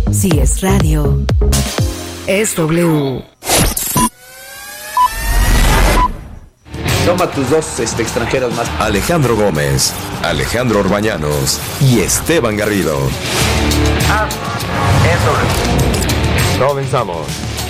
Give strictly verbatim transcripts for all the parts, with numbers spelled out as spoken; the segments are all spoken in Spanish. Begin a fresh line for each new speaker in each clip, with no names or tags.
Si es radio, es W.
Toma tus dos este, extranjeros más.
Alejandro Gómez, Alejandro Orbañanos y Esteban Garrido.
Ah, eso.
Comenzamos.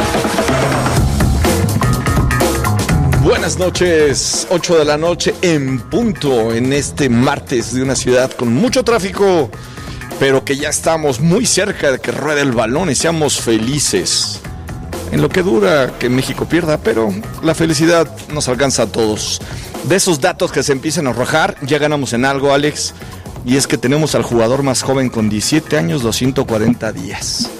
Buenas noches, ocho de la noche en punto en este martes de una ciudad con mucho tráfico, pero que ya estamos muy cerca de que ruede el balón y seamos felices. En lo que dura que México pierda, pero la felicidad nos alcanza a todos. De esos datos que se empiezan a arrojar, ya ganamos en algo, Alex, y es que tenemos al jugador más joven con diecisiete años, doscientos cuarenta días.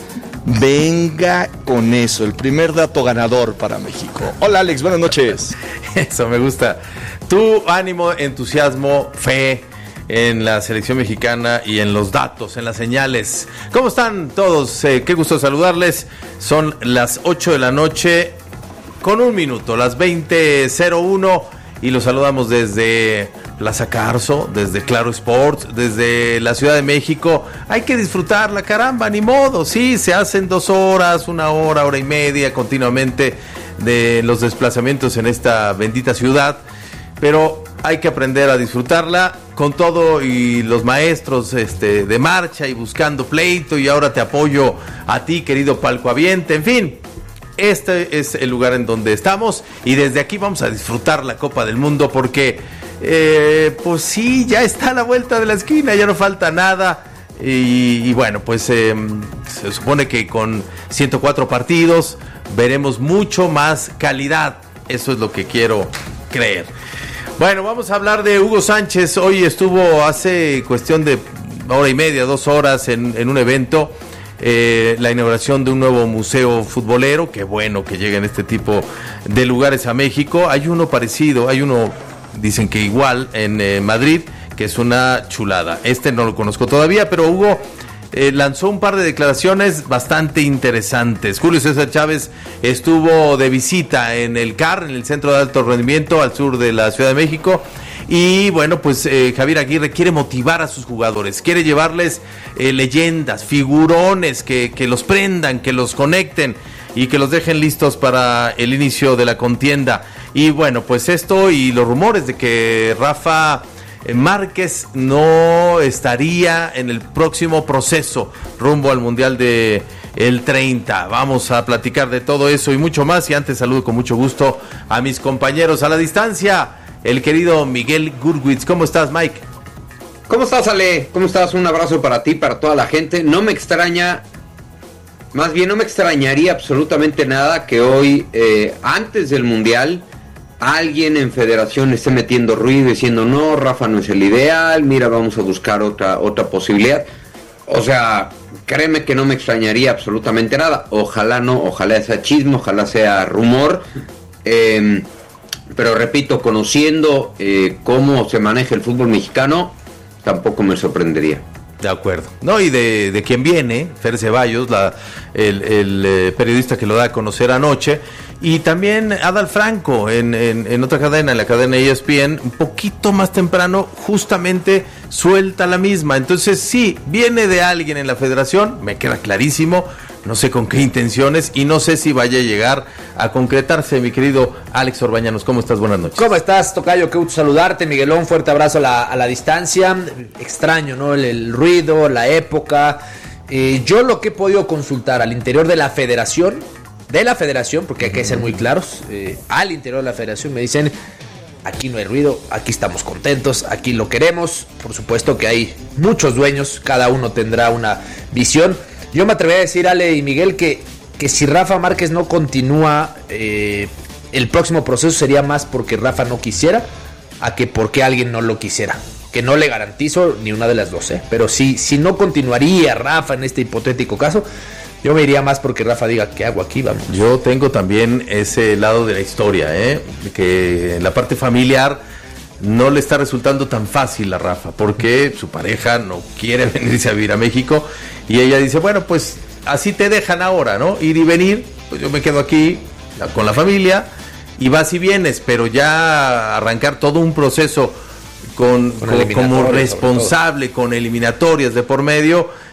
Venga con eso, el primer dato ganador para México. Hola Alex, buenas noches.
Eso me gusta. Tu ánimo, entusiasmo, fe en la selección mexicana y en los datos, en las señales. ¿Cómo están todos? Eh, qué gusto saludarles. Son las ocho de la noche con un minuto, las veinte cero uno, y los saludamos desde Plaza Carso, desde Claro Sports, desde la Ciudad de México. Hay que disfrutarla, caramba, ni modo. Sí, se hacen dos horas, una hora, hora y media continuamente de los desplazamientos en esta bendita ciudad, pero hay que aprender a disfrutarla con todo y los maestros este, de marcha y buscando pleito, y ahora te apoyo a ti, querido palcohabiente. En fin, este es el lugar en donde estamos y desde aquí vamos a disfrutar la Copa del Mundo porque, eh, pues sí, ya está a la vuelta de la esquina, ya no falta nada. Y, y bueno, pues eh, se supone que con ciento cuatro partidos veremos mucho más calidad. Eso es lo que quiero creer. Bueno, vamos a hablar de Hugo Sánchez. Hoy estuvo hace cuestión de hora y media, dos horas en, en un evento, eh, la inauguración de un nuevo museo futbolero. Qué bueno que lleguen este tipo de lugares a México. Hay uno parecido, hay uno, dicen que igual, en eh, Madrid, que es una chulada. Este no lo conozco todavía, pero Hugo eh, lanzó un par de declaraciones bastante interesantes. Julio César Chávez estuvo de visita en el C A R, en el Centro de Alto Rendimiento, al sur de la Ciudad de México. Y bueno, pues eh, Javier Aguirre quiere motivar a sus jugadores, quiere llevarles eh, leyendas, figurones, que, que los prendan, que los conecten y que los dejen listos para el inicio de la contienda. Y bueno, pues esto y los rumores de que Rafa Márquez no estaría en el próximo proceso rumbo al Mundial de el treinta. Vamos a platicar de todo eso y mucho más. Y antes saludo con mucho gusto a mis compañeros a la distancia, el querido Miguel Gurwitz. ¿Cómo estás, Mike?
¿Cómo estás, Ale? ¿Cómo estás? Un abrazo para ti, para toda la gente. No me extraña, más bien no me extrañaría absolutamente nada que hoy, eh, antes del Mundial, alguien en Federación esté metiendo ruido diciendo no, Rafa no es el ideal, mira, vamos a buscar otra, otra posibilidad. O sea, créeme que no me extrañaría absolutamente nada. Ojalá no, ojalá sea chisme, ojalá sea rumor. Eh, pero repito, conociendo eh, cómo se maneja el fútbol mexicano, tampoco me sorprendería.
De acuerdo. No, y de, de quien viene, Fer Ceballos, la, el, el eh, periodista que lo da a conocer anoche, y también Adal Franco en, en, en otra cadena, en la cadena E S P N, un poquito más temprano, justamente suelta la misma. Entonces sí, viene de alguien en la federación, me queda clarísimo, no sé con qué intenciones y no sé si vaya a llegar a concretarse. Mi querido Alex Orbañanos, ¿cómo estás? Buenas noches.
¿Cómo estás, tocayo? Qué gusto saludarte, Miguelón, fuerte abrazo a la, a la distancia. Extraño, ¿no? El, el ruido, la época. Eh, yo lo que he podido consultar al interior de la federación, de la federación, porque hay que ser muy claros, eh, al interior de la federación me dicen, aquí no hay ruido, aquí estamos contentos, aquí lo queremos. Por supuesto que hay muchos dueños, cada uno tendrá una visión. Yo me atrevería a decir, Ale y Miguel, que, que si Rafa Márquez no continúa, eh, el próximo proceso sería más porque Rafa no quisiera, a que porque alguien no lo quisiera. Que no le garantizo ni una de las dos, ¿eh? Pero si, si no continuaría Rafa en este hipotético caso, yo me iría más porque Rafa diga, ¿qué hago aquí? Vamos.
Yo tengo también ese lado de la historia, ¿eh? Que en la parte familiar no le está resultando tan fácil a Rafa, porque su pareja no quiere venirse a vivir a México, y ella dice, bueno, pues así te dejan ahora, ¿no? Ir y venir, pues yo me quedo aquí con la familia, y vas y vienes, pero ya arrancar todo un proceso con, con como responsable, con eliminatorias de por medio,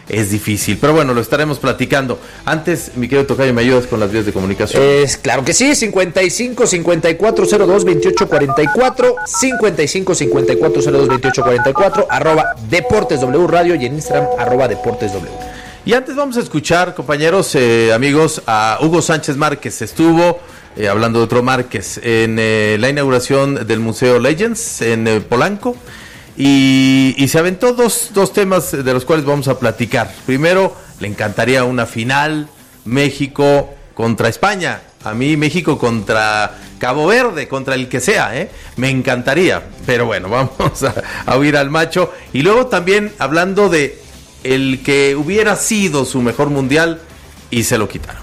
es difícil. Pero bueno, lo estaremos platicando. Antes, mi querido tocayo, ¿me ayudas con las vías de comunicación?
Es claro que sí, cincuenta y cinco, cincuenta y cuatro cero dos, veintiocho cuarenta y cuatro, cincuenta y cinco, cincuenta y cuatro cero dos, veintiocho cuarenta y cuatro, arroba Deportes W Radio y en Instagram, arroba Deportes W.
Y antes vamos a escuchar, compañeros, eh, amigos, a Hugo Sánchez Márquez. Estuvo, eh, hablando de otro Márquez, en eh, la inauguración del Museo Legends en eh, Polanco. Y, y se aventó dos, dos temas de los cuales vamos a platicar. Primero, le encantaría una final México contra España. A mí México contra Cabo Verde, contra el que sea, ¿eh? Me encantaría. Pero bueno, vamos a, a oír al macho. Y luego también hablando de el que hubiera sido su mejor mundial y se lo quitaron.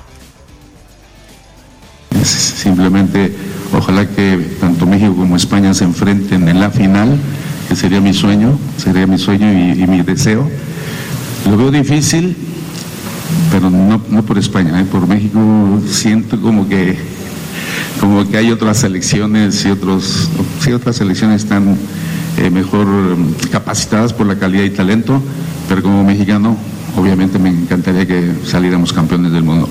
Simplemente, ojalá que tanto México como España se enfrenten en la final, que sería mi sueño, sería mi sueño y, y mi deseo. Lo veo difícil, pero no, no por España, ¿eh? Por México siento como que como que hay otras selecciones y otros, sí, otras selecciones están eh, mejor capacitadas por la calidad y talento, pero como mexicano, obviamente me encantaría que saliéramos campeones del mundo.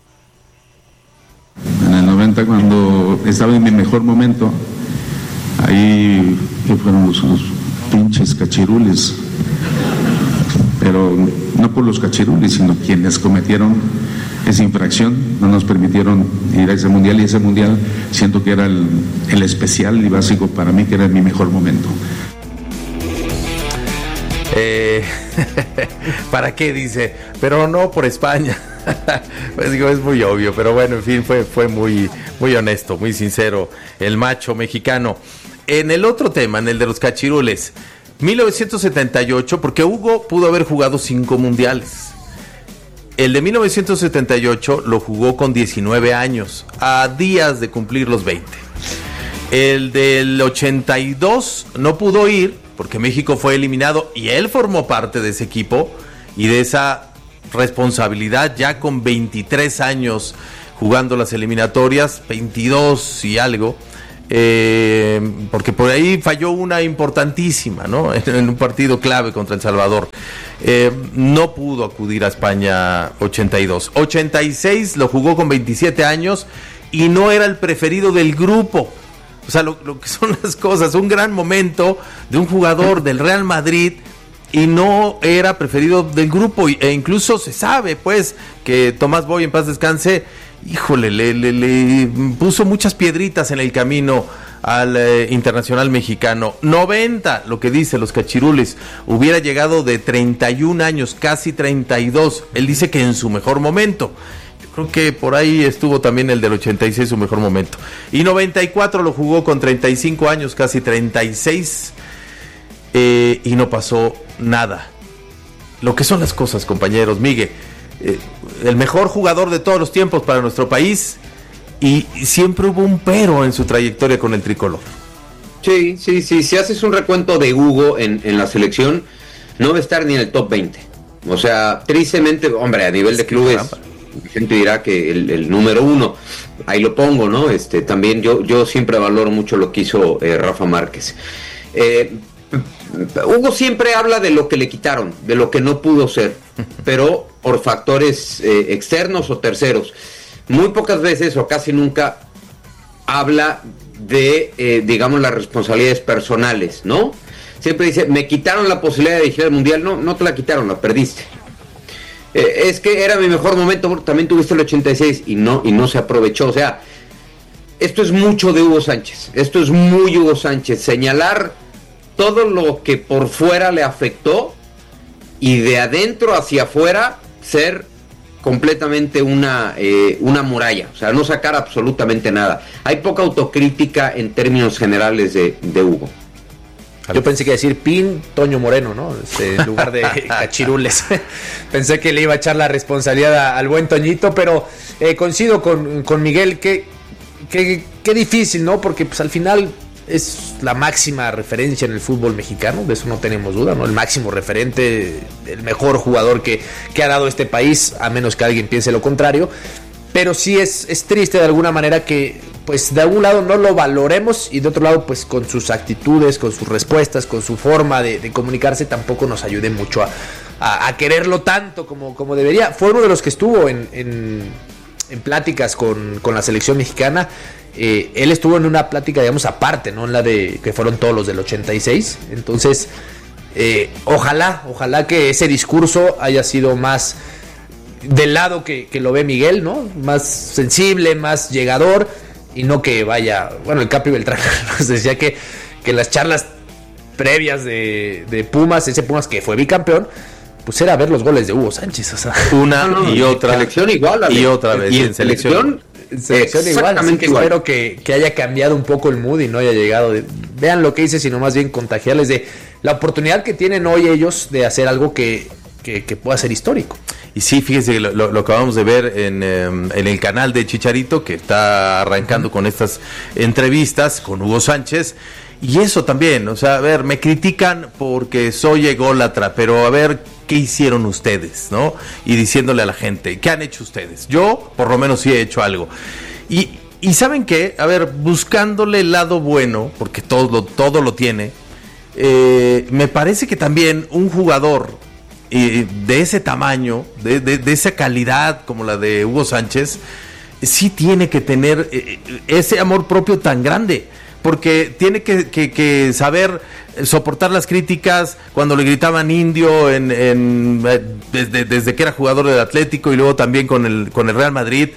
En el noventa, cuando estaba en mi mejor momento, ahí fueron los, los pinches cachirules, pero no por los cachirules, sino quienes cometieron esa infracción, no nos permitieron ir a ese mundial, y ese mundial siento que era el, el especial y básico para mí, que era mi mejor momento.
Eh, ¿Para qué? Dice, pero no por España. Pues digo, es muy obvio, pero bueno, en fin, fue, fue muy, muy honesto, muy sincero el macho mexicano. En el otro tema, en el de los cachirules, mil novecientos setenta y ocho, porque Hugo pudo haber jugado cinco mundiales. El de mil novecientos setenta y ocho lo jugó con diecinueve años, a días de cumplir los veinte. El del ochenta y dos no pudo ir porque México fue eliminado y él formó parte de ese equipo y de esa responsabilidad ya con veintitrés años jugando las eliminatorias, veintidós y algo, eh, porque por ahí falló una importantísima, ¿no? En, en un partido clave contra El Salvador. Eh, no pudo acudir a España ochenta y dos. ochenta y seis lo jugó con veintisiete años y no era el preferido del grupo. O sea, lo, lo que son las cosas, un gran momento de un jugador del Real Madrid y no era preferido del grupo, e incluso se sabe, pues, que Tomás Boy, en paz descanse, híjole, le, le, le puso muchas piedritas en el camino al eh, internacional mexicano. noventa, lo que dice los cachirules, hubiera llegado de treinta y un años, casi treinta y dos. Él dice que en su mejor momento. Creo que por ahí estuvo también el del ochenta y seis, su mejor momento. Y noventa y cuatro lo jugó con treinta y cinco años, casi treinta y seis, eh, y no pasó nada. Lo que son las cosas, compañeros. Miguel, eh, el mejor jugador de todos los tiempos para nuestro país, y siempre hubo un pero en su trayectoria con el tricolor.
Sí, sí, sí. Si haces un recuento de Hugo en, en la selección, no va a estar ni en el top veinte. O sea, tristemente, hombre, a nivel de clubes... La gente dirá que el, el número uno, ahí lo pongo, ¿no? Este, también yo, yo siempre valoro mucho lo que hizo eh, Rafa Márquez. Eh, Hugo siempre habla de lo que le quitaron, de lo que no pudo ser, pero por factores eh, externos o terceros. Muy pocas veces o casi nunca habla de, eh, digamos, las responsabilidades personales, ¿no? Siempre dice, me quitaron la posibilidad de dirigir el Mundial. No, no te la quitaron, la perdiste. Eh, es que era mi mejor momento, también tuviste el ochenta y seis y no, y no se aprovechó. O sea, esto es mucho de Hugo Sánchez, esto es muy Hugo Sánchez, señalar todo lo que por fuera le afectó y de adentro hacia afuera ser completamente una, eh, una muralla, o sea, no sacar absolutamente nada. Hay poca autocrítica en términos generales de, de Hugo.
Yo pensé que iba a decir Pin Toño Moreno, ¿no? Este, en lugar de cachirules. Pensé que le iba a echar la responsabilidad a, al buen Toñito, pero eh, coincido con, con Miguel, que, que, que difícil, ¿no? Porque pues al final es la máxima referencia en el fútbol mexicano, de eso no tenemos duda, ¿no? El máximo referente, el mejor jugador que, que ha dado este país, a menos que alguien piense lo contrario. Pero sí es, es triste de alguna manera que, pues, de algún lado no lo valoremos y de otro lado, pues, con sus actitudes, con sus respuestas, con su forma de, de comunicarse, tampoco nos ayude mucho a, a, a quererlo tanto como, como debería. Fue uno de los que estuvo en, en, en pláticas con, con la selección mexicana. Eh, él estuvo en una plática, digamos, aparte, ¿no? En la de que fueron todos los del ochenta y seis. Entonces, eh, ojalá, ojalá que ese discurso haya sido más del lado que, que lo ve Miguel, ¿no? Más sensible, más llegador, y no que vaya... Bueno, el Capi Beltrán nos decía que, que las charlas previas de, de Pumas, ese Pumas que fue bicampeón, pues era ver los goles de Hugo Sánchez, o sea...
Una no, no, y otra.
Selección igual.
Y vez. otra vez.
Y en selección...
selección igual, así que igual. Espero que, que haya cambiado un poco el mood y no haya llegado de, vean lo que hice, sino más bien contagiarles de la oportunidad que tienen hoy ellos de hacer algo que, que, que pueda ser histórico.
Y sí, fíjese que lo, lo, lo acabamos de ver en, eh, en el canal de Chicharito, que está arrancando uh-huh. con estas entrevistas con Hugo Sánchez. Y eso también, o sea, a ver, me critican porque soy ególatra, pero a ver, ¿qué hicieron ustedes, no? Y diciéndole a la gente, ¿qué han hecho ustedes? Yo, por lo menos, sí he hecho algo. Y, y ¿saben qué? A ver, buscándole el lado bueno, porque todo, todo lo tiene, eh, me parece que también un jugador eh, de ese tamaño, de, de, de esa calidad como la de Hugo Sánchez, sí tiene que tener eh, ese amor propio tan grande. Porque tiene que, que, que saber soportar las críticas cuando le gritaban indio en, en, desde, desde que era jugador del Atlético y luego también con el, con el Real Madrid,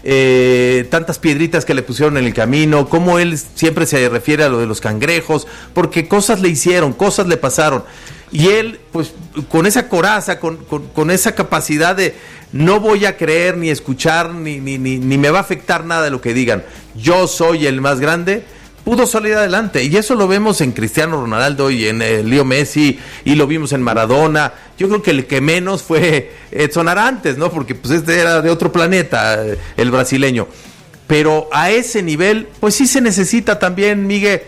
eh, tantas piedritas que le pusieron en el camino, cómo él siempre se refiere a lo de los cangrejos, porque cosas le hicieron, cosas le pasaron. Y él, pues, con esa coraza, con, con, con esa capacidad de no voy a creer ni escuchar, ni, ni, ni, ni me va a afectar nada de lo que digan, yo soy el más grande, pudo salir adelante, y eso lo vemos en Cristiano Ronaldo y en eh, Leo Messi, y lo vimos en Maradona. Yo creo que el que menos fue Edson Arantes, ¿no? Porque pues este era de otro planeta, eh, el brasileño. Pero a ese nivel, pues sí se necesita también, Miguel,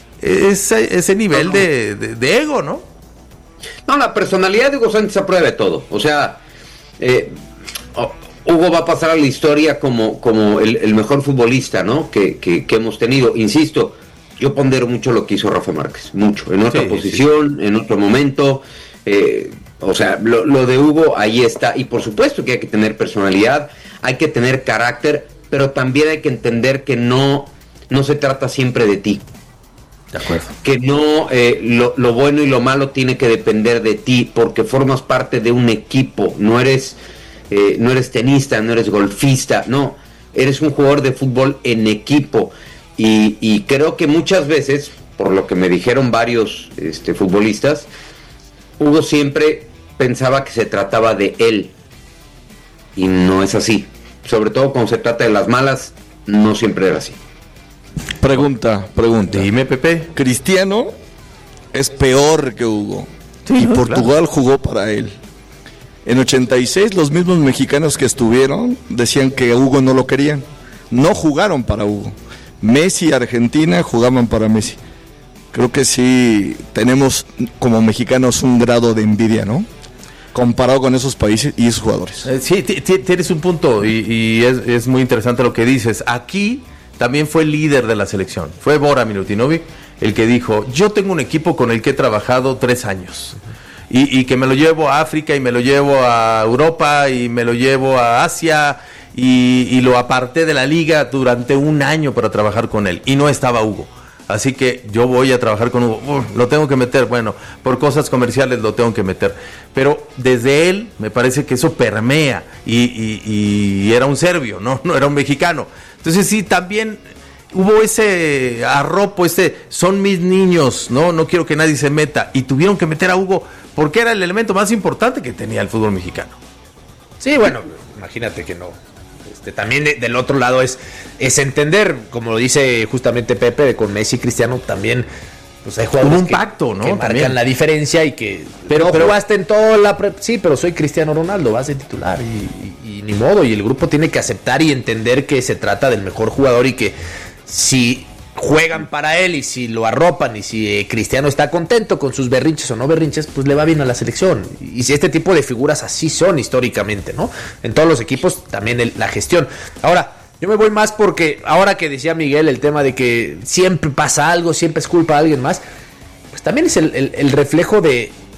ese, ese nivel no, no. De, de, de ego, ¿no?
No, la personalidad de Hugo Sánchez aprueba todo. O sea, eh, oh, Hugo va a pasar a la historia como, como el, el mejor futbolista, ¿no? Que, que, que hemos tenido. Insisto, yo pondero mucho lo que hizo Rafa Márquez, mucho, en otra sí, posición, sí. en otro momento. Eh, o sea, lo, lo de Hugo ahí está. Y por supuesto que hay que tener personalidad, hay que tener carácter, pero también hay que entender que no, no se trata siempre de ti.
De acuerdo.
Que no, eh, lo, lo bueno y lo malo tiene que depender de ti, porque formas parte de un equipo, no eres... Eh, no eres tenista, no eres golfista, no, eres un jugador de fútbol en equipo, y, y creo que muchas veces, por lo que me dijeron varios este, futbolistas, Hugo siempre pensaba que se trataba de él, y no es así, sobre todo cuando se trata de las malas, no siempre era así.
Pregunta, pregunta.
Dime, Pepe.
Cristiano es peor que Hugo, sí, y Portugal claro. jugó para él. En ochenta y seis los mismos mexicanos que estuvieron decían que Hugo no lo querían, no jugaron para Hugo. Messi y Argentina jugaban para Messi. Creo que sí tenemos como mexicanos un grado de envidia, ¿no? Comparado con esos países y esos jugadores.
Eh, sí, t- t- tienes un punto y, y es, es muy interesante lo que dices. Aquí también fue el líder de la selección, fue Bora Milutinovic el que dijo, yo tengo un equipo con el que he trabajado tres años. Y, y que me lo llevo a África y me lo llevo a Europa y me lo llevo a Asia y, y lo aparté de la liga durante un año para trabajar con él y no estaba Hugo, así que yo voy a trabajar con Hugo. Uf, lo tengo que meter, bueno, por cosas comerciales lo tengo que meter, pero desde él me parece que eso permea y, y, y era un serbio, no, no era un mexicano, entonces sí, también hubo ese arropo, ese son mis niños, no, no quiero que nadie se meta, y tuvieron que meter a Hugo porque era el elemento más importante que tenía el fútbol mexicano.
Sí, bueno, imagínate que no. Este, también de, del otro lado es, es entender, como lo dice justamente Pepe, con Messi y Cristiano también, pues hay jugadores
un
que,
pacto, ¿no?
que marcan
también
la diferencia y que
pero,
no
pero
jugaste en toda la pre- sí, pero soy Cristiano Ronaldo, vas de titular y, y, y ni modo, y el grupo tiene que aceptar y entender que se trata del mejor jugador y que si juegan para él y si lo arropan y si eh, Cristiano está contento con sus berrinches o no berrinches, pues le va bien a la selección. Y si este tipo de figuras así son históricamente, ¿no? En todos los equipos también el, la gestión. Ahora, yo me voy más porque ahora que decía Miguel el tema de que siempre pasa algo, siempre es culpa de alguien más, pues también es el, el, el reflejo de,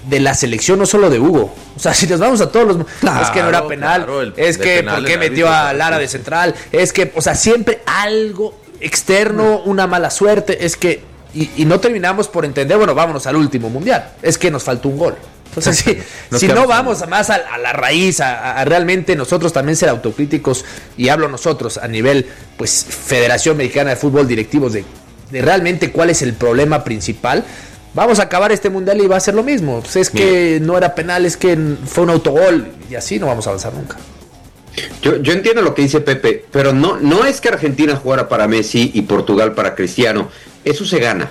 de la selección, no solo de Hugo. O sea, si nos vamos a todos los...
Claro,
es que no era penal,
claro, el,
es que
penal,
por qué
el
metió
árbitro,
a Lara de central, es que, o sea, siempre algo externo, una mala suerte, es que... Y, y no terminamos por entender, bueno, vámonos al último mundial, es que nos faltó un gol. Entonces, si, si no vamos más a, a la raíz, a, a realmente nosotros también ser autocríticos, y hablo nosotros a nivel, pues, Federación Mexicana de Fútbol, directivos, de, de realmente cuál es el problema principal, vamos a acabar este mundial y va a ser lo mismo. Pues es que no era penal, es que fue un autogol, y así no vamos a avanzar nunca.
Yo, yo entiendo lo que dice Pepe, pero no, no es que Argentina jugara para Messi y Portugal para Cristiano. Eso se gana.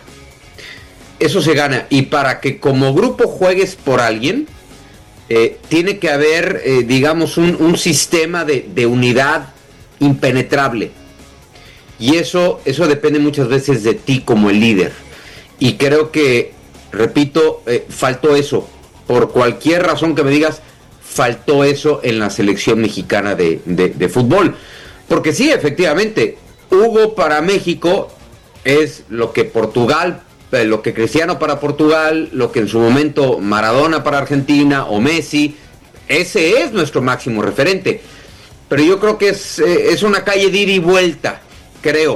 Eso se gana. Y para que como grupo juegues por alguien, eh, tiene que haber, eh, digamos, un, un sistema de, de unidad impenetrable. Y eso, eso depende muchas veces de ti como el líder. Y creo que, repito, eh, faltó eso. Por cualquier razón que me digas, faltó eso en la selección mexicana de, de, de fútbol. Porque sí, efectivamente, Hugo para México es lo que Portugal, lo que Cristiano para Portugal, lo que en su momento Maradona para Argentina o Messi. Ese es nuestro máximo referente. Pero yo creo que es, eh, es una calle de ida y vuelta, creo.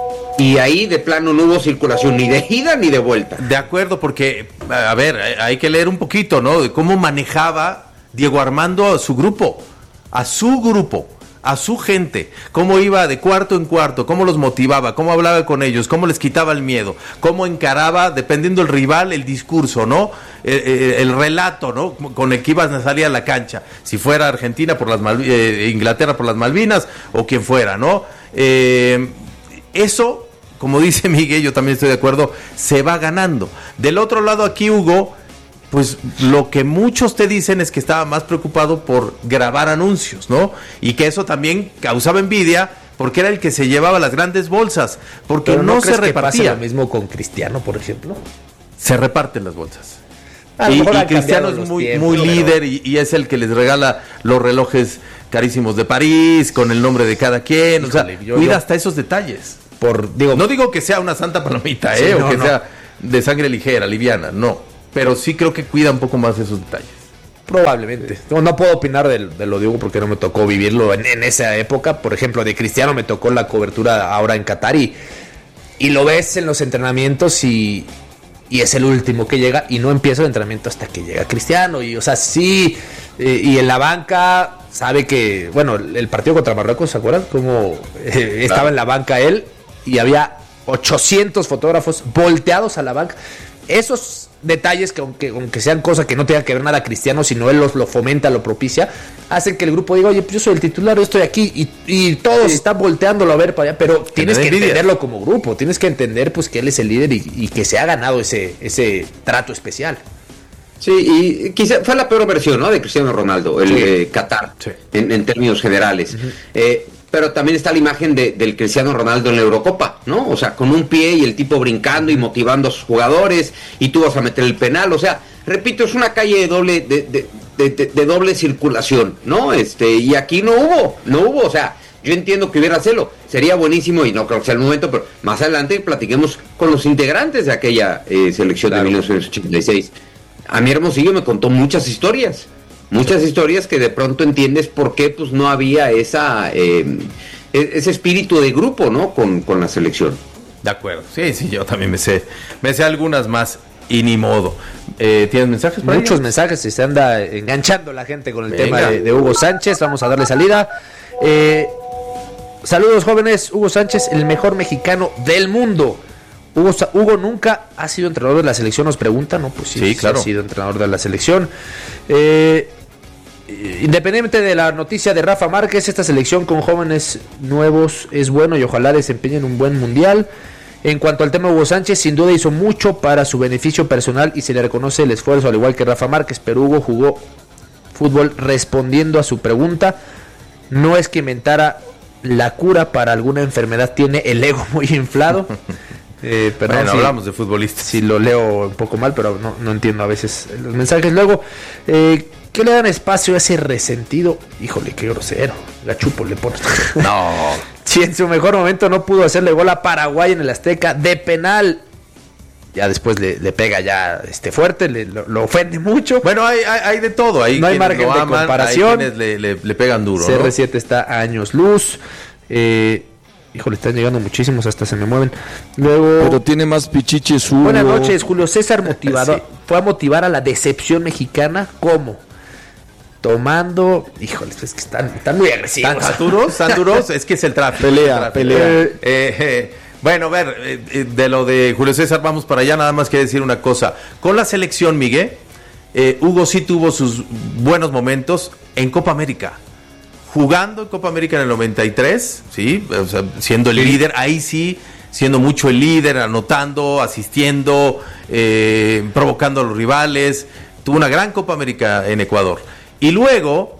Y ahí de plano no hubo circulación ni de ida ni de vuelta.
De acuerdo, porque, a ver, hay que leer un poquito, ¿no? De cómo manejaba Diego Armando a su grupo, a su grupo, a su gente, cómo iba de cuarto en cuarto, cómo los motivaba, cómo hablaba con ellos, cómo les quitaba el miedo, cómo encaraba, dependiendo del rival, el discurso, ¿no? El, el, el relato, ¿no? Con el que iban a salir a la cancha, si fuera Argentina por las Mal- eh, Inglaterra por las Malvinas o quien fuera, ¿no? Eh, eso, como dice Miguel, yo también estoy de acuerdo, se va ganando. Del otro lado aquí, Hugo, pues lo que muchos te dicen es que estaba más preocupado por grabar anuncios, ¿no? Y que eso también causaba envidia porque era el que se llevaba las grandes bolsas, porque
Pero
no,
no
se
crees que
repartía.
pase lo mismo con Cristiano, por ejemplo.
Se reparten las bolsas.
A lo
Y,
mejor
y
han
Cristiano
cambiado
es
los
muy,
tiempos,
muy
pero-
líder y, y es el que les regala los relojes carísimos de París con el nombre de cada quien.
Híjole,
o sea,
yo-
cuida
yo-
hasta esos detalles.
Por, digo,
No digo que sea una santa palomita,
Sí,
¿eh?
no,
o que
no.
sea de sangre ligera, liviana, no. Pero sí creo que cuida un poco más esos detalles.
probablemente. No, no puedo opinar de, de lo de Hugo porque no me tocó vivirlo en, en esa época. Por ejemplo, de Cristiano me tocó la cobertura ahora en Qatar y, y lo ves en los entrenamientos y, y es el último que llega y no empieza el entrenamiento hasta que llega Cristiano. Y, o sea, sí, eh, y en la banca sabe que, bueno, el partido contra Marruecos, ¿se acuerdan? Como eh, estaba
Claro.
en la banca él y había ochocientos fotógrafos volteados a la banca. Esos detalles que aunque, aunque sean cosas que no tengan que ver nada Cristiano, sino él los, lo fomenta, lo propicia, hacen que el grupo diga, oye, pues yo soy el titular, yo estoy aquí y, y todos
Sí.
están volteándolo a ver para allá, pero tienes
da
que
envidia.
entenderlo como grupo, tienes que entender pues que él es el líder y, y que se ha ganado ese, ese trato especial.
Sí, y quizá fue la peor versión, ¿no? De Cristiano Ronaldo, el
Sí.
de Qatar,
Sí.
en, en términos generales. Eh, pero también está la imagen de, del Cristiano Ronaldo en la Eurocopa, ¿no? O sea, con un pie y el tipo brincando y motivando a sus jugadores, y tú vas a meter el penal. O sea, repito, es una calle de doble, de, de, de, de- de doble circulación, ¿no? Este, y aquí no hubo, no hubo, o sea, yo entiendo que hubiera hacerlo, sería buenísimo y no creo que sea el momento, pero más adelante platiquemos con los integrantes de aquella eh, selección
Claro.
de mil novecientos ochenta y seis. A mi Hermosillo me contó muchas historias, muchas historias que de pronto entiendes por qué pues no había esa eh, e- ese espíritu de grupo, ¿no? Con, con la selección.
De acuerdo. Sí, sí, yo también me sé. Me sé algunas más y ni modo. Eh, ¿Tienes mensajes por ahí?
Muchos mensajes, se anda enganchando la gente con el
Venga.
tema de, de Hugo Sánchez. Vamos a darle salida. Eh, saludos jóvenes, Hugo Sánchez, el mejor mexicano del mundo. Hugo, Sa- Hugo nunca ha sido entrenador de la selección, nos preguntan, ¿no? Pues sí,
Sí,
sí
claro.
ha sido entrenador de la selección. Eh, Independientemente de la noticia de Rafa Márquez, esta selección con jóvenes nuevos es bueno y ojalá desempeñen un buen mundial. En cuanto al tema de Hugo Sánchez, sin duda hizo mucho para su beneficio personal y se le reconoce el esfuerzo, al igual que Rafa Márquez, pero Hugo jugó fútbol respondiendo a su pregunta. No es que inventara la cura para alguna enfermedad, tiene el ego muy inflado. Eh, perdón
Bueno,
si-
hablamos de futbolistas.
si lo leo un poco mal, pero no, no entiendo a veces los mensajes. Luego, eh, ¿qué le dan espacio a ese resentido? Híjole, qué grosero. Gachupo le pone.
No.
Si en su mejor momento no pudo hacerle gol a Paraguay en el Azteca de penal, ya después le, le pega ya este fuerte, le, lo, lo ofende mucho.
Bueno, hay, hay, hay de todo. Hay
no hay
quienes
margen
lo
de
aman,
comparación.
hay quienes le, le, le pegan duro,
C R siete
¿no?
está a años luz. Eh, híjole, están llegando muchísimos, hasta se me mueven. Luego,
Pero tiene más pichiches Hugo.
buenas noches, Julio César motivado,
Sí.
fue a motivar a la decepción mexicana. ¿Cómo? Tomando, híjole, es que están, están muy agresivos.
¿Tan duros? ¿Tan duros? Es que es el tráfico.
Pelea,
el tráfico.
pelea.
Eh, eh, bueno, a ver, eh, eh, de lo de Julio César, vamos para allá. Nada más que decir una cosa. Con la selección, Miguel, eh, Hugo sí tuvo sus buenos momentos en Copa América. Jugando en Copa América en el noventa y tres, ¿sí? O sea, siendo el líder, ahí sí, siendo mucho el líder, anotando, asistiendo, eh, provocando a los rivales. Tuvo una gran Copa América en Ecuador. Y luego,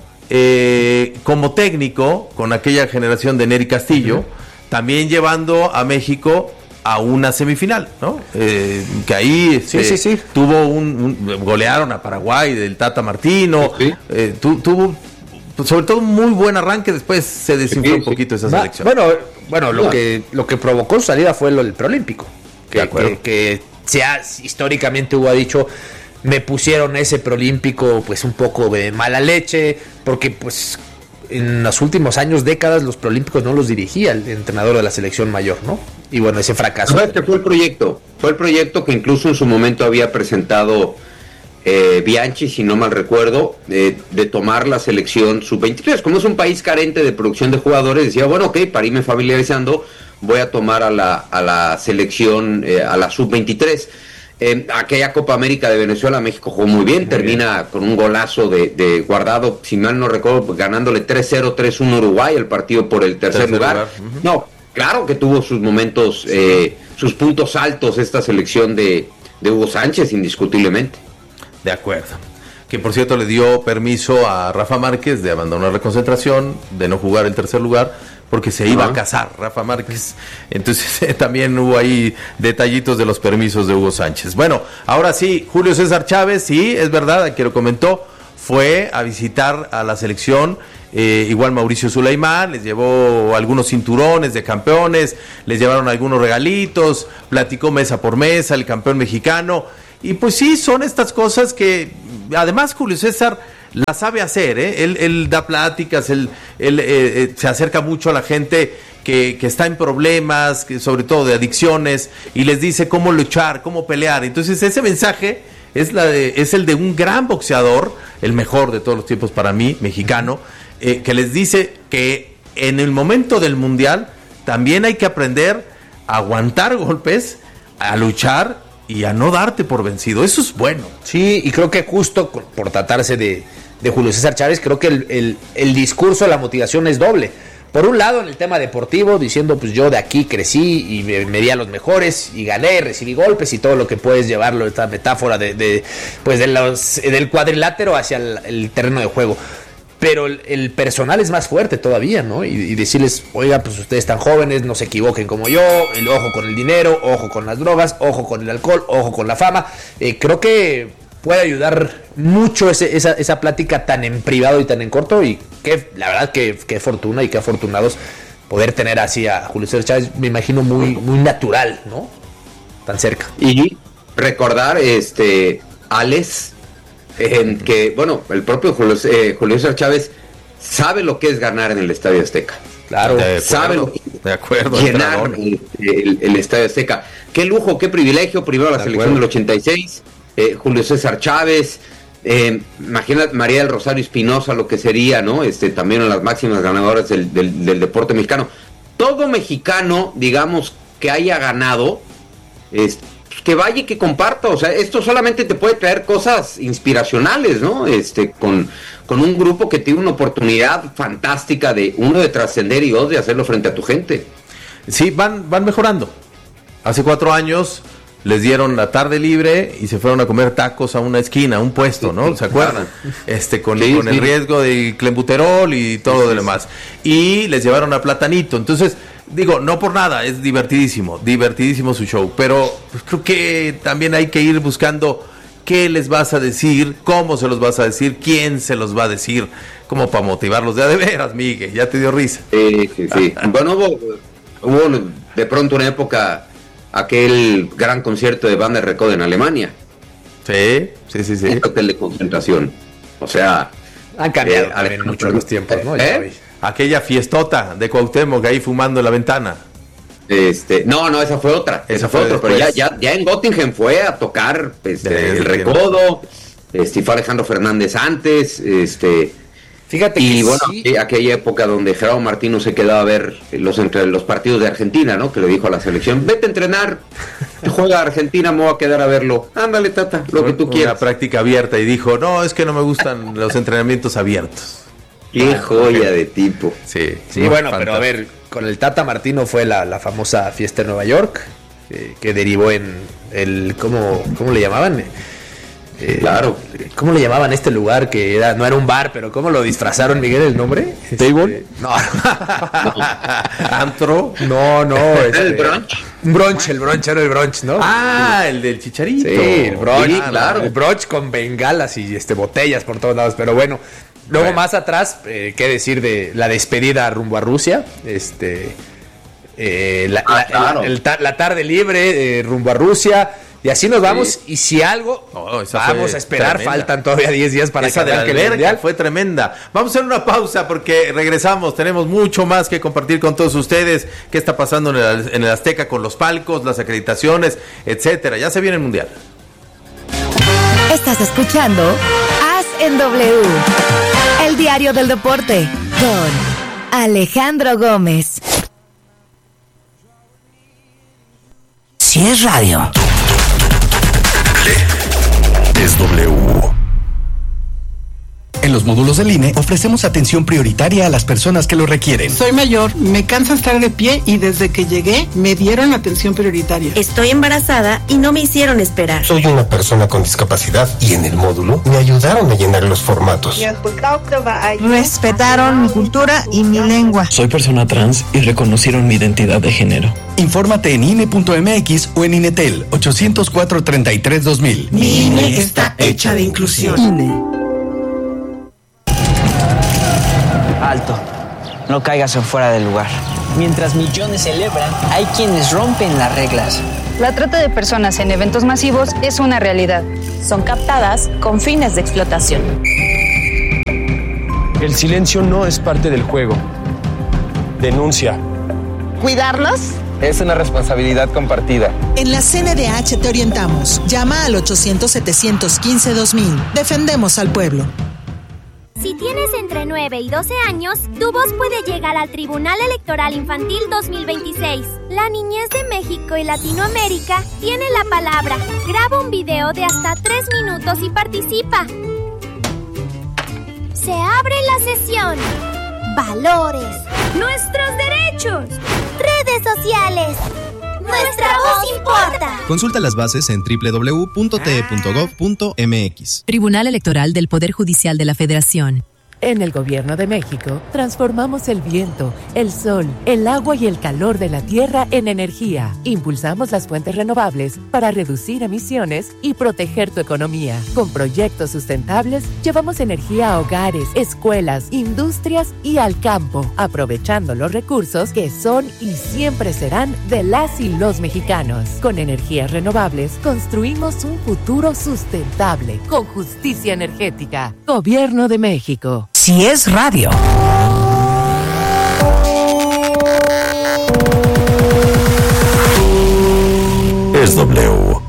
eh, como técnico, con aquella generación de Nery Castillo, uh-huh. también llevando a México a una semifinal, ¿no? Eh, que ahí este,
sí, sí, sí.
tuvo un, un... golearon a Paraguay del Tata Martino,
Sí.
eh, tu, tuvo... sobre todo un muy buen arranque, después se desinfló
Sí,
un poquito
sí.
esa
Va,
selección.
bueno, bueno, lo
No.
que lo que provocó su salida fue lo del preolímpico.
De
Que,
acuerdo.
que, que se ha, históricamente Hugo ha dicho, me pusieron ese preolímpico pues un poco de mala leche, porque pues en los últimos años, décadas, los preolímpicos no los dirigía el entrenador de la selección mayor, ¿no? Y bueno, ese fracaso.
¿Sabes qué fue el proyecto? Fue el proyecto que incluso en su momento había presentado eh, Bianchi, si no mal recuerdo, de, de tomar la selección sub veintitrés. Como es un país carente de producción de jugadores, decía, bueno, ok, para irme familiarizando, voy a tomar a la, a la selección, eh, a la sub veintitrés. Eh, aquella Copa América de Venezuela, México jugó muy bien, muy termina bien. Con un golazo de, de Guardado, si mal no recuerdo, ganándole tres cero, tres uno Uruguay, el partido por el tercer, tercer lugar. lugar. Uh-huh. No, claro que tuvo sus momentos, eh, sus puntos altos esta selección de, de Hugo Sánchez, indiscutiblemente.
De acuerdo. Que por cierto le dio permiso a Rafa Márquez de abandonar la concentración, de no jugar el tercer lugar, porque se iba uh-huh. a casar Rafa Márquez. Entonces eh, también hubo ahí detallitos de los permisos de Hugo Sánchez. Bueno, ahora sí, Julio César Chávez, sí, es verdad, que lo comentó, fue a visitar a la selección, eh, igual Mauricio Sulaimán, les llevó algunos cinturones de campeones, les llevaron algunos regalitos, platicó mesa por mesa, el campeón mexicano, y pues sí, son estas cosas que, además Julio César la sabe hacer, ¿eh? Él, él da pláticas, él, él eh, eh, se acerca mucho a la gente que, que está en problemas, que sobre todo de adicciones, y les dice cómo luchar, cómo pelear. Entonces ese mensaje es, la de, es el de un gran boxeador, el mejor de todos los tiempos para mí, mexicano, eh, que les dice que en el momento del mundial también hay que aprender a aguantar golpes, a luchar y a no darte por vencido. Eso es bueno.
Sí, y creo que justo por tratarse de, de Julio César Chávez, creo que el, el, el discurso, la motivación es doble. Por un lado, en el tema deportivo, diciendo, pues yo de aquí crecí y me, me di a los mejores y gané, recibí golpes y todo lo que puedes llevarlo, esta metáfora de, de pues de los, del cuadrilátero hacia el, el terreno de juego. Pero el, el personal es más fuerte todavía, ¿no? Y, y decirles, oiga, pues ustedes están jóvenes, no se equivoquen como yo, el ojo con el dinero, ojo con las drogas, ojo con el alcohol, ojo con la fama. Eh, creo que puede ayudar mucho ese, esa, esa plática tan en privado y tan en corto, y que la verdad que qué fortuna y qué afortunados poder tener así a Julio César Chávez, me imagino muy, muy natural, ¿no? Tan cerca.
Y recordar, este, Alex, en que, bueno, el propio Julio, eh, Julio César Chávez sabe lo que es ganar en el Estadio Azteca.
Claro,
de acuerdo,
sabe lo que
de acuerdo,
llenar el, el, el Estadio Azteca. Qué lujo, qué privilegio. Primero la de selección acuerdo. Del ochenta y seis, eh, Julio César Chávez, eh, imagina María del Rosario Espinosa, lo que sería, ¿no? Este, también una de las máximas ganadoras del, del, del deporte mexicano. Todo mexicano, digamos, que haya ganado, este, que vaya y que comparta, o sea, esto solamente te puede traer cosas inspiracionales, ¿no? Este, con, con un grupo que tiene una oportunidad fantástica de, uno, de trascender y dos, de hacerlo frente a tu gente.
Sí, van, van mejorando. Hace cuatro años les dieron la tarde libre y se fueron a comer tacos a una esquina, a un puesto, ¿no? ¿Se acuerdan? Este, con, sí, con sí. el riesgo de clenbuterol y todo sí, lo demás. Y les llevaron a Platanito. Entonces, digo, no por nada, es divertidísimo, divertidísimo su show, pero pues, creo que también hay que ir buscando qué les vas a decir, cómo se los vas a decir, quién se los va a decir, como para motivarlos de a de veras, Miguel, ya te dio risa.
Sí, sí, sí. Bueno, hubo, hubo de pronto una época aquel gran concierto de Banda Recodo en Alemania.
Sí, sí, sí, sí.
Un hotel de concentración. O sea...
Han cambiado
eh,
también
a ver,
mucho los tiempos, ¿no?
¿Eh?
Aquella fiestota de Cuauhtémoc ahí fumando en la ventana.
Este, no, no, esa fue otra. Esa,
Esa
fue
fue
otra, pero ya,
después.
ya, ya en Göttingen fue a tocar este,
De-
el
de-
Recodo, este, fue Alejandro Fernández antes, este,
Fíjate
y
que
bueno,
sí.
aquella- aquella época donde Gerardo Martino se quedaba a ver los entre los partidos de Argentina, ¿no? Que le dijo a la selección, vete a entrenar, juega Argentina, me voy a quedar a verlo. Ándale, tata, lo que tú
Una
quieras.
práctica abierta y dijo, no, es que no me gustan los entrenamientos abiertos.
Qué joya de tipo.
Sí,
Sí,
muy
bueno, pero a
fantástico.
ver, con el Tata Martino fue la, la famosa fiesta en Nueva York, que, que derivó en el, ¿cómo, cómo le llamaban? Eh,
Claro.
¿Cómo le llamaban este lugar que era, no era un bar, pero cómo lo disfrazaron, Miguel, el nombre?
¿Table?
Este, no,
¿Antro?
no, no. este,
¿El brunch?
Un brunch, el brunch era el brunch, ¿no?
Ah, el del chicharito.
Sí, el brunch,
Sí, claro.
El brunch con bengalas y este botellas por todos lados, pero bueno. Luego
Bueno.
más atrás, eh, qué decir de la despedida rumbo a Rusia, este, eh, la,
Ah,
la-
claro.
el- el ta- la tarde libre eh, rumbo a Rusia y así nos vamos. Y si algo
Oh, esa
vamos
fue
a esperar,
tremenda.
faltan todavía diez días para
Esa
que
de la
arranque el
alberca
mundial.
fue tremenda. Vamos a hacer una pausa porque regresamos. Tenemos mucho más que compartir con todos ustedes. ¿Qué está pasando en el, en el Azteca con los palcos, las acreditaciones, etcétera? Ya se viene el mundial.
Estás escuchando As en W, el diario del deporte, con Alejandro Gómez.
Si es radio.
Es W.
En los módulos del I N E ofrecemos atención prioritaria a las personas que lo requieren.
Soy mayor, me cansa estar de pie y desde que llegué me dieron atención prioritaria.
Estoy embarazada y no me hicieron esperar.
Soy una persona con discapacidad y en el módulo me ayudaron a llenar los formatos.
Respetaron mi cultura y mi lengua.
Soy persona trans y reconocieron mi identidad de género.
Infórmate en I N E punto M X o en INETEL ochocientos cuatro, treinta y tres, dos mil.
Mi I N E está hecha de inclusión.
I N E.
Alto, no caigas en fuera del lugar. Mientras millones celebran, hay quienes rompen las reglas.
La trata de personas en eventos masivos es una realidad.
Son captadas con fines de explotación.
El silencio no es parte del juego. Denuncia.
¿Cuidarlos?
Es una responsabilidad compartida.
En la C N D H te orientamos. Llama al ochocientos, setecientos quince, dos mil. Defendemos al pueblo.
Si tienes entre nueve y doce años, tu voz puede llegar al Tribunal Electoral Infantil dos mil veintiséis. La niñez de México y Latinoamérica tiene la palabra. Graba un video de hasta tres minutos y participa. Se abre la sesión. Valores. Nuestros derechos. Redes sociales. Nuestra voz importa.
Consulta las bases en doble u doble u doble u punto t e punto gov punto m x.
Tribunal Electoral del Poder Judicial de la Federación.
En el Gobierno de México, transformamos el viento, el sol, el agua y el calor de la tierra en energía. Impulsamos las fuentes renovables para reducir emisiones y proteger tu economía. Con proyectos sustentables, llevamos energía a hogares, escuelas, industrias y al campo, aprovechando los recursos que son y siempre serán de las y los mexicanos. Con energías renovables, construimos un futuro sustentable, con justicia energética. Gobierno de México.
Si es radio.
Es W.